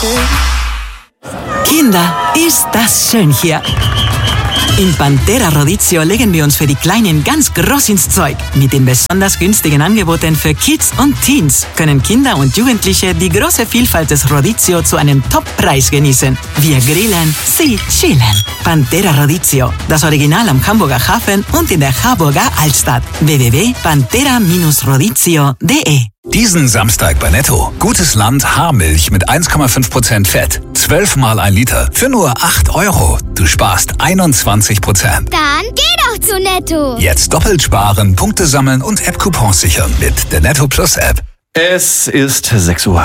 Kinder, ist das schön hier. In Pantera Rodizio legen wir uns für die Kleinen ganz groß ins Zeug. Mit den besonders günstigen Angeboten für Kids und Teens können Kinder und Jugendliche die große Vielfalt des Rodizio zu einem Top-Preis genießen. Wir grillen, sie chillen. Pantera Rodizio, das Original am Hamburger Hafen und in der Harburger Altstadt. www.pantera-rodizio.de. Diesen Samstag bei Netto. Gutes Land Haarmilch mit 1,5% Fett. 12 mal 1 Liter für nur 8 €. Du sparst 21%. Dann geh doch zu Netto. Jetzt doppelt sparen, Punkte sammeln und App-Coupons sichern mit der Netto Plus App. Es ist 6 Uhr.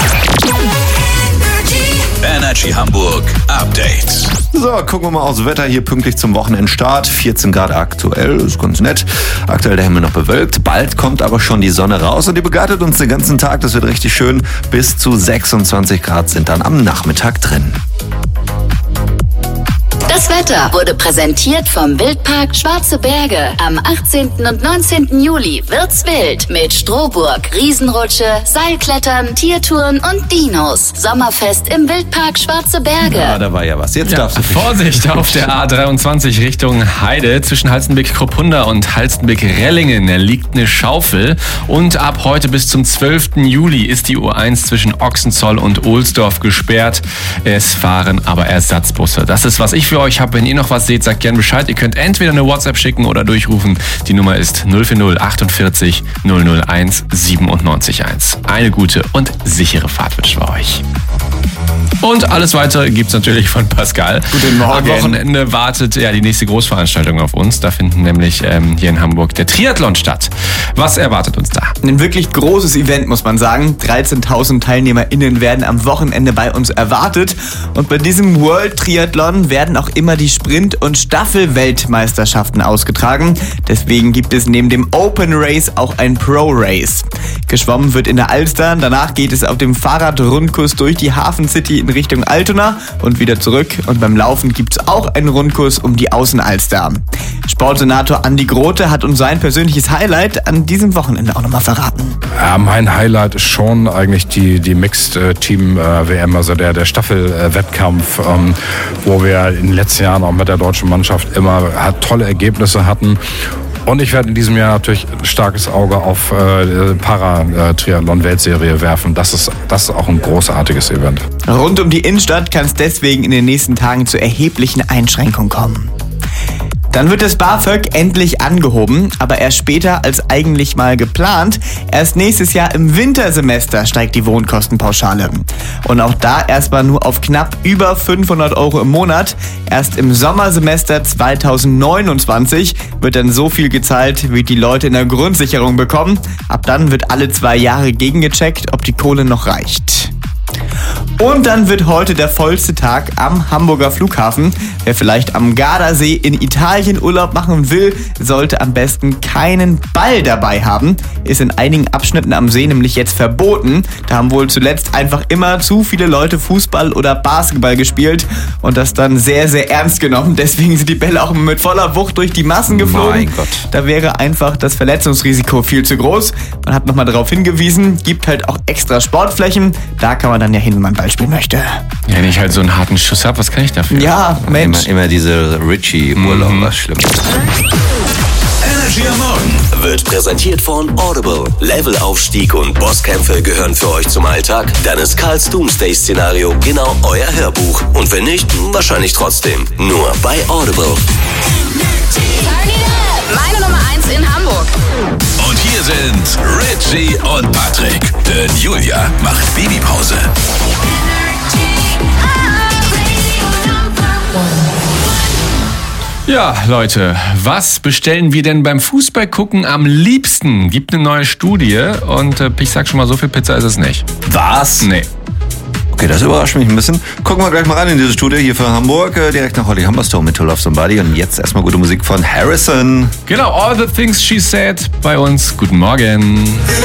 Energy Hamburg Update. So, gucken wir mal aufs Wetter hier pünktlich zum Wochenendstart. 14 Grad aktuell, ist ganz nett. Aktuell der Himmel noch bewölkt. Bald kommt aber schon die Sonne raus und die begleitet uns den ganzen Tag. Das wird richtig schön. Bis zu 26 Grad sind dann am Nachmittag drin. Das Wetter wurde präsentiert vom Wildpark Schwarze Berge. Am 18. und 19. Juli wird's wild mit Strohburg, Riesenrutsche, Seilklettern, Tiertouren und Dinos. Sommerfest im Wildpark Schwarze Berge. Ja, da war ja was. Jetzt darfst du. Vorsicht auf der A23 Richtung Heide. Zwischen Halstenbeck-Kruppunda und Halstenbeck-Rellingen liegt eine Schaufel. Und ab heute bis zum 12. Juli ist die U1 zwischen Ochsenzoll und Ohlsdorf gesperrt. Es fahren aber Ersatzbusse. Das ist, was ich für euch habe. Wenn ihr noch was seht, sagt gerne Bescheid. Ihr könnt entweder eine WhatsApp schicken oder durchrufen. Die Nummer ist 040 48 001 97 1. Eine gute und sichere Fahrt wünschen wir euch. Und alles weitere gibt's natürlich von Pascal. Guten Morgen. Am Wochenende wartet ja die nächste Großveranstaltung auf uns. Da finden nämlich hier in Hamburg der Triathlon statt. Was erwartet uns da? Ein wirklich großes Event, muss man sagen. 13.000 TeilnehmerInnen werden am Wochenende bei uns erwartet. Und bei diesem World Triathlon werden auch immer die Sprint- und Staffel-Weltmeisterschaften ausgetragen. Deswegen gibt es neben dem Open Race auch ein Pro Race. Geschwommen wird in der Alster. Danach geht es auf dem Fahrradrundkurs durch die Hafen City in Richtung Altona und wieder zurück. Und beim Laufen gibt's auch einen Rundkurs um die Außenalster. Sportsenator Andi Grote hat uns sein persönliches Highlight an diesem Wochenende auch nochmal verraten. Ja, mein Highlight ist schon eigentlich die Mixed-Team-WM, also der Staffel-Wettkampf, wo wir in den letzten Jahren auch mit der deutschen Mannschaft immer tolle Ergebnisse hatten. Und ich werde in diesem Jahr natürlich ein starkes Auge auf Para-Triathlon-Weltserie werfen. Das ist auch ein großartiges Event. Rund um die Innenstadt kann es deswegen in den nächsten Tagen zu erheblichen Einschränkungen kommen. Dann wird das BAföG endlich angehoben, aber erst später als eigentlich mal geplant. Erst nächstes Jahr im Wintersemester steigt die Wohnkostenpauschale. Und auch da erstmal nur auf knapp über 500 € im Monat. Erst im Sommersemester 2029 wird dann so viel gezahlt, wie die Leute in der Grundsicherung bekommen. Ab dann wird alle 2 Jahre gegengecheckt, ob die Kohle noch reicht. Und dann wird heute der vollste Tag am Hamburger Flughafen. Wer vielleicht am Gardasee in Italien Urlaub machen will, sollte am besten keinen Ball dabei haben. Ist in einigen Abschnitten am See nämlich jetzt verboten. Da haben wohl zuletzt einfach immer zu viele Leute Fußball oder Basketball gespielt und das dann sehr, sehr ernst genommen. Deswegen sind die Bälle auch mit voller Wucht durch die Massen geflogen. Mein Gott. Da wäre einfach das Verletzungsrisiko viel zu groß. Man hat nochmal darauf hingewiesen, gibt halt auch extra Sportflächen. Da kann man dann ja hin, wenn man Ball spielen möchte. Ja, wenn ich halt so einen harten Schuss habe, was kann ich dafür? Ja, Mensch. Immer diese Richie-Urlaub, was Schlimmes. Energy am Morgen wird präsentiert von Audible. Levelaufstieg und Bosskämpfe gehören für euch zum Alltag? Dann ist Karls Doomsday-Szenario genau euer Hörbuch. Und wenn nicht, wahrscheinlich trotzdem. Nur bei Audible. Meine Nummer 1 in Hamburg. Und hier sind Richie und Patrick. Denn Julia macht Babypause. Ja, Leute, was bestellen wir denn beim Fußballgucken am liebsten? Gibt eine neue Studie und ich sag schon mal, so viel Pizza ist es nicht. Was? Nee. Okay, das überrascht mich ein bisschen. Gucken wir gleich mal rein in diese Studie hier für Hamburg. Direkt nach Holly Humberstone mit To Love Somebody. Und jetzt erstmal gute Musik von Harrison. Genau, All the Things She Said bei uns. Guten Morgen.